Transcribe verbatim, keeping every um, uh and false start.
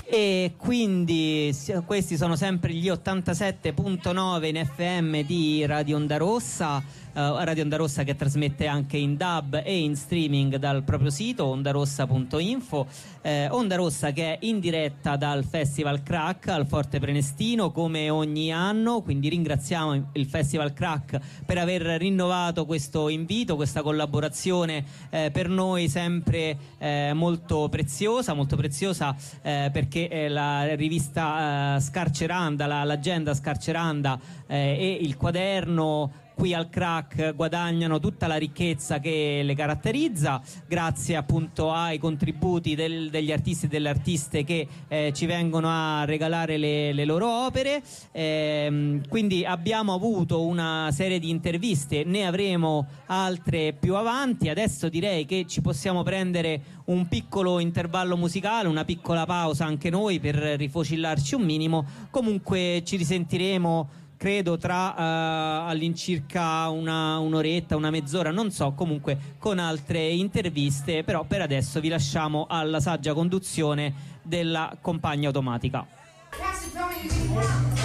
E quindi questi sono sempre gli ottantasette virgola nove in F M di Radio Onda Rossa, uh, Radio Onda Rossa che trasmette anche in D A B e in streaming dal proprio sito ondarossa punto info. eh, Onda Rossa che è in diretta dal Festival Crack al Forte Prenestino come ogni anno, quindi ringraziamo il Festival Crack per aver rinnovato questo invito, questa collaborazione eh, per noi sempre eh, molto preziosa, molto preziosa eh, perché Eh, la rivista eh, Scarceranda, la, l'agenda Scarceranda eh, e il quaderno qui al Crack guadagnano tutta la ricchezza che le caratterizza grazie appunto ai contributi del, degli artisti e delle artiste che eh, ci vengono a regalare le, le loro opere. Eh, quindi abbiamo avuto una serie di interviste, ne avremo altre più avanti. Adesso direi che ci possiamo prendere un piccolo intervallo musicale, una piccola pausa anche noi per rifocillarci un minimo. Comunque ci risentiremo credo tra uh, all'incirca una, un'oretta, una mezz'ora, non so, comunque con altre interviste, però per adesso vi lasciamo alla saggia conduzione della compagna automatica.